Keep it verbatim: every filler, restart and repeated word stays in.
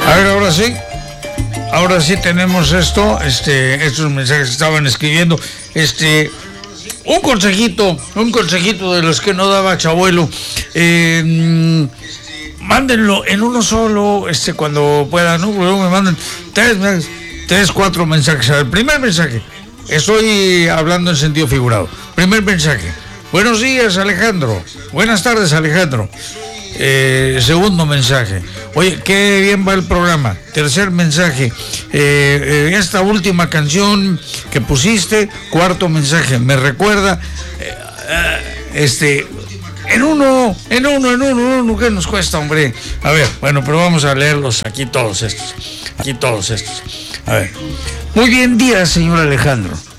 A ver, ahora sí. Ahora sí tenemos esto, este, estos mensajes que estaban escribiendo. Este, un consejito, un consejito de los que no daba Chabuelo. Eh, mándenlo en uno solo, este, cuando puedan, ¿no? Luego me mandan tres, tres, cuatro mensajes. El primer mensaje, estoy hablando en sentido figurado. Primer mensaje. Buenos días, Alejandro. Buenas tardes, Alejandro. Eh, segundo mensaje. Oye, qué bien va el programa. Tercer mensaje. Eh, eh, esta última canción que pusiste. Cuarto mensaje. Me recuerda. Eh, eh, este. En uno, en uno, en uno, en uno. ¿Qué nos cuesta, hombre? A ver, bueno, pero vamos a leerlos aquí todos estos. Aquí todos estos. A ver. Muy bien día, señor Alejandro.